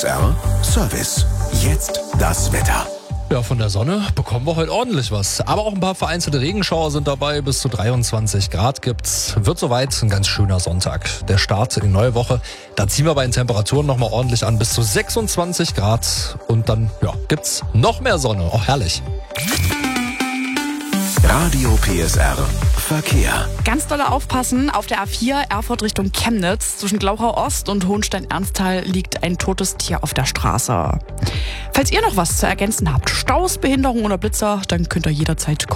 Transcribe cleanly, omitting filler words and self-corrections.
PSR Service. Jetzt das Wetter. Ja, von der Sonne bekommen wir heute ordentlich was. Aber auch ein paar vereinzelte Regenschauer sind dabei. Bis zu 23 Grad gibt's. Wird soweit ein ganz schöner Sonntag. Der Start in die neue Woche. Da ziehen wir bei den Temperaturen nochmal ordentlich an. Bis zu 26 Grad. Und dann gibt's noch mehr Sonne. Auch herrlich. Radio PSR Verkehr. Ganz doll aufpassen, auf der A4 Erfurt Richtung Chemnitz. Zwischen Glauchau Ost und Hohenstein-Ernsthal liegt ein totes Tier auf der Straße. Falls ihr noch was zu ergänzen habt, Staus, Behinderung oder Blitzer, dann könnt ihr jederzeit